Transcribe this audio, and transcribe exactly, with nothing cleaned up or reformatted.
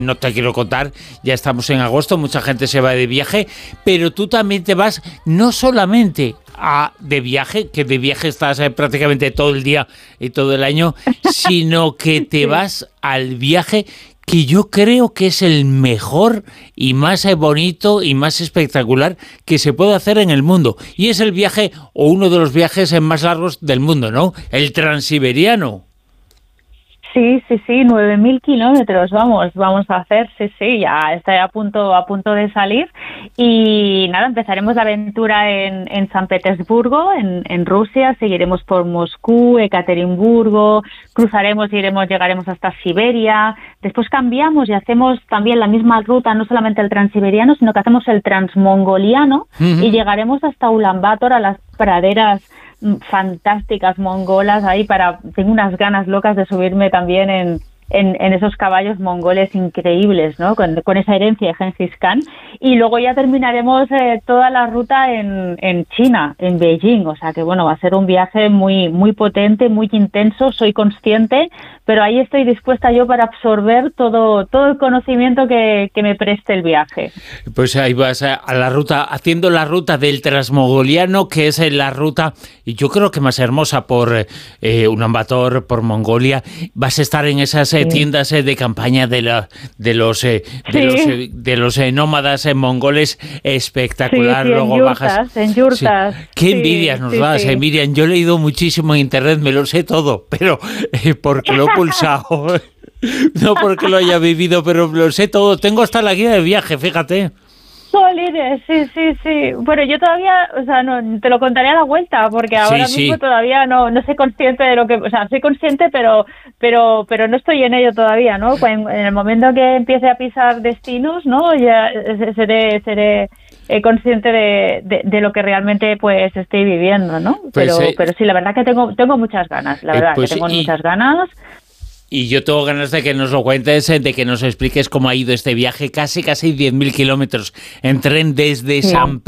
no te quiero contar, ya estamos en agosto, mucha gente se va de viaje, pero tú también te vas no solamente a, de viaje, que de viaje estás eh, prácticamente todo el día y todo el año, sino que te vas al viaje que yo creo que es el mejor y más bonito y más espectacular que se puede hacer en el mundo. Y es el viaje, o uno de los viajes más largos del mundo, ¿no? El Transiberiano. Sí, sí, sí, nueve mil kilómetros vamos, vamos a hacer, sí, sí, ya está a punto, a punto de salir y nada, empezaremos la aventura en, en San Petersburgo, en, en Rusia, seguiremos por Moscú, Ekaterimburgo, cruzaremos, iremos, llegaremos hasta Siberia, después cambiamos y hacemos también la misma ruta, no solamente el transiberiano, sino que hacemos el transmongoliano uh-huh. y llegaremos hasta Ulan Bator, a las praderas fantásticas mongolas ahí para tengo unas ganas locas de subirme también en, en, en esos caballos mongoles increíbles, ¿no? Con, con esa herencia de Gengis Khan y luego ya terminaremos eh, toda la ruta en, en China, en Beijing, o sea que bueno, va a ser un viaje muy muy potente, muy intenso, soy consciente, pero ahí estoy dispuesta yo para absorber todo todo el conocimiento que, que me preste el viaje. Pues ahí vas a, a la ruta, haciendo la ruta del Transmongoliano, que es la ruta, y yo creo que más hermosa por eh, Ulan Bator, por Mongolia. Vas a estar en esas eh, sí. tiendas eh, de campaña de, la, de los eh, de sí. los, eh, de los eh, nómadas eh, mongoles, espectacular. Sí, sí, luego en yurtas, bajas. En yurtas. Sí. Qué sí, envidias nos sí, das, sí. eh, Miriam. Yo he leído muchísimo en internet, me lo sé todo, pero eh, porque lo he pulsado. No porque lo haya vivido, pero lo sé todo. Tengo hasta la guía de viaje, fíjate. Jolines, sí, sí, sí. Bueno, yo todavía, o sea, no te lo contaré a la vuelta, porque ahora sí, mismo sí. todavía no, no soy consciente de lo que, o sea, soy consciente, pero, pero, pero no estoy en ello todavía, ¿no? En, en el momento que empiece a pisar destinos, ¿no? Ya seré, seré eh, consciente de, de, de lo que realmente, pues, estoy viviendo, ¿no? Pero, pues, eh, pero sí, la verdad que tengo, tengo muchas ganas, la verdad, eh, pues, que tengo y... muchas ganas. Y yo tengo ganas de que nos lo cuentes, de que nos expliques cómo ha ido este viaje, casi casi diez mil kilómetros en tren desde sí. San